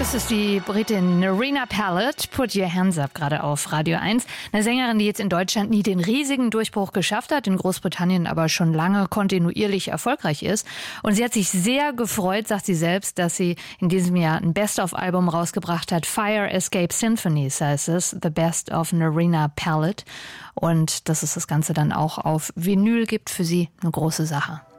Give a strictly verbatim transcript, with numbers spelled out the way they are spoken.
Das ist die Britin Nerina Pallett, Put Your Hands Up, gerade auf Radio eins. Eine Sängerin, die jetzt in Deutschland nie den riesigen Durchbruch geschafft hat, in Großbritannien aber schon lange kontinuierlich erfolgreich ist. Und sie hat sich sehr gefreut, sagt sie selbst, dass sie in diesem Jahr ein Best-of-Album rausgebracht hat. Fire Escape Symphonies heißt es, The Best of Nerina Pallett. Und dass es das Ganze dann auch auf Vinyl gibt, für sie eine große Sache.